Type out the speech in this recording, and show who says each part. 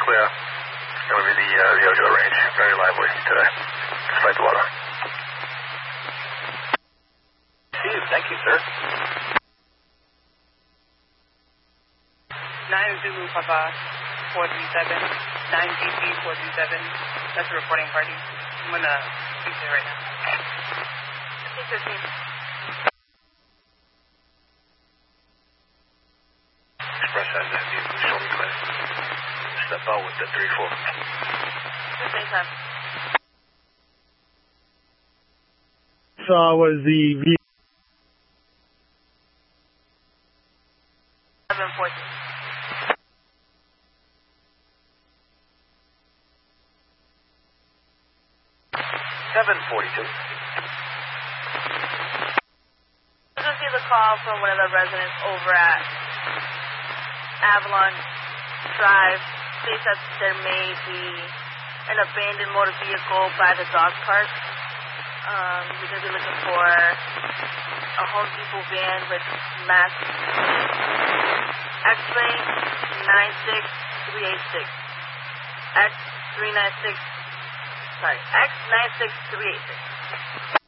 Speaker 1: clear. Going to be the Ojo range. Very lively today, despite the weather.
Speaker 2: Steve, thank you, sir.
Speaker 3: 9 Zulu Papa 437, 9 GC 437. That's the reporting party. I'm going to speak to her right now.
Speaker 4: 15.
Speaker 1: Express has that view. Show me clear. Step out with the 3-4.
Speaker 4: Same time.
Speaker 5: Saw was the view.
Speaker 4: 714.
Speaker 2: 742.
Speaker 4: I just received a call from one of the residents over at Avalon Drive. States that there may be an abandoned motor vehicle by the dog park. We're going to be looking for a Home Depot van with max X-ray 96386. X96386.